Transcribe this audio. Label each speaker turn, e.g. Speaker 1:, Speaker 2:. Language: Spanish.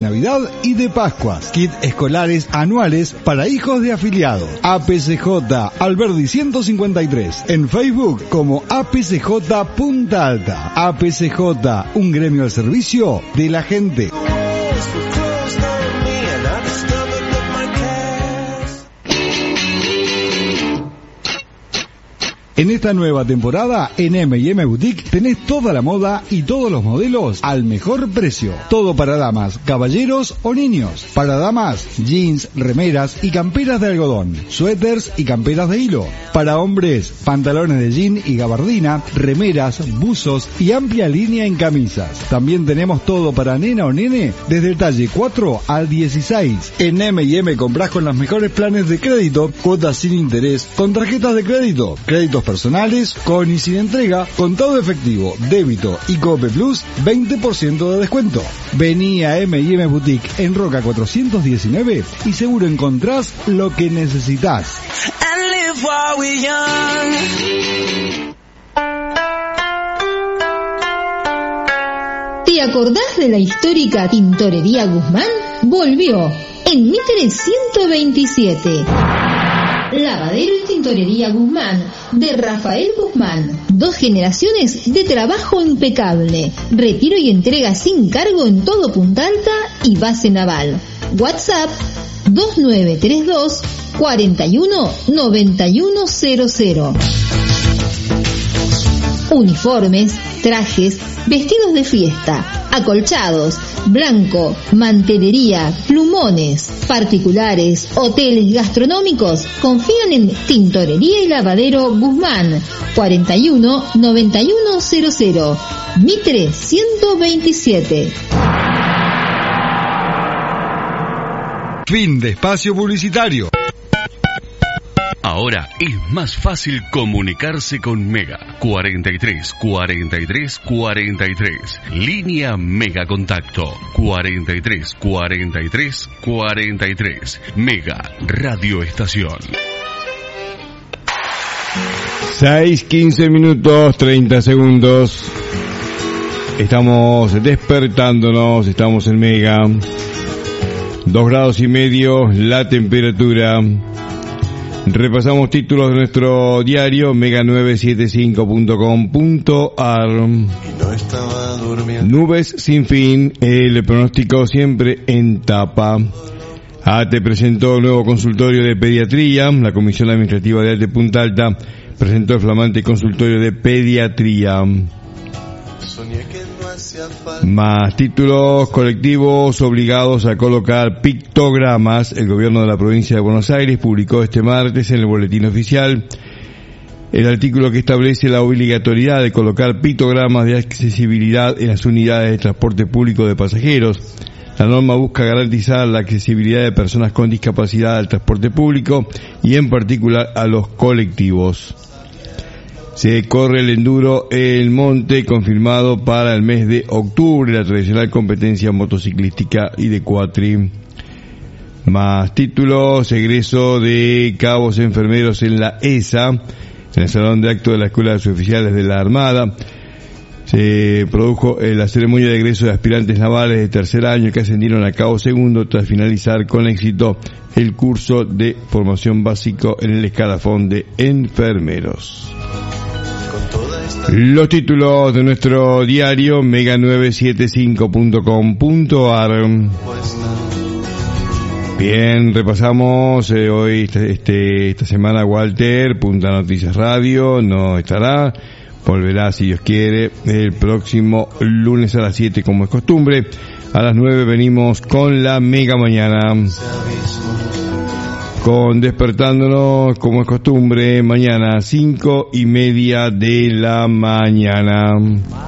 Speaker 1: Navidad y de Pascuas. Kit escolares anuales para hijos de afiliados. APCJ Alberdi 153. En Facebook como APCJ Punta Alta. APCJ, un gremio al servicio de la gente. En esta nueva temporada, en M&M Boutique, tenés toda la moda y todos los modelos al mejor precio. Todo para damas, caballeros o niños. Para damas, jeans, remeras y camperas de algodón, suéteres y camperas de hilo. Para hombres, pantalones de jean y gabardina, remeras, buzos y amplia línea en camisas. También tenemos todo para nena o nene, desde el talle 4 al 16. En M&M comprás con los mejores planes de crédito, cuotas sin interés, con tarjetas de crédito, créditos personales, con y sin entrega, contado efectivo, débito y Cope Plus, 20% de descuento. Vení a M&M Boutique en Roca 419 y seguro encontrás lo que necesitas.
Speaker 2: ¿Te acordás de la histórica Tintorería Guzmán? Volvió en Mitre 127. Lavadero y Tintorería Guzmán, de Rafael Guzmán. 2 generaciones de trabajo impecable. Retiro y entrega sin cargo en todo Punta Alta y base naval. WhatsApp 2932 41 9100. Uniformes, trajes, vestidos de fiesta, acolchados, blanco, mantelería, plumones, particulares, hoteles gastronómicos. Confían en Tintorería y Lavadero Guzmán, 41 9100, Mitre 127.
Speaker 1: Fin de espacio publicitario.
Speaker 3: Ahora es más fácil comunicarse con Mega. 43 43 43. Línea Mega Contacto. 43 43 43. Mega Radio Estación.
Speaker 4: 6:15 minutos 30 segundos. Estamos despertándonos, estamos en Mega. 2 grados y medio la temperatura. Repasamos títulos de nuestro diario mega975.com.ar. Nubes sin fin, el pronóstico siempre en tapa. ATE presentó un nuevo consultorio de pediatría. La Comisión Administrativa de ATE Punta Alta presentó el flamante consultorio de pediatría. Más títulos: colectivos obligados a colocar pictogramas. El gobierno de la provincia de Buenos Aires publicó este martes en el boletín oficial el artículo que establece la obligatoriedad de colocar pictogramas de accesibilidad en las unidades de transporte público de pasajeros. La norma busca garantizar la accesibilidad de personas con discapacidad al transporte público y en particular a los colectivos. Se corre el Enduro El Monte, confirmado para el mes de octubre, la tradicional competencia motociclística y de cuatri. Más títulos: egreso de cabos enfermeros en la ESA, en el salón de actos de la Escuela de Suboficiales de la Armada. Se produjo la ceremonia de egreso de aspirantes navales de tercer año que ascendieron a cabo segundo tras finalizar con éxito el curso de formación básico en el escalafón de enfermeros. Los títulos de nuestro diario mega975.com.ar. Bien, repasamos hoy esta semana. Walter, Punta Noticias Radio, no estará, volverá si Dios quiere el próximo lunes a las 7 como es costumbre. A las 9 venimos con la Mega Mañana, con Despertándonos como es costumbre, mañana 5:30 de la mañana.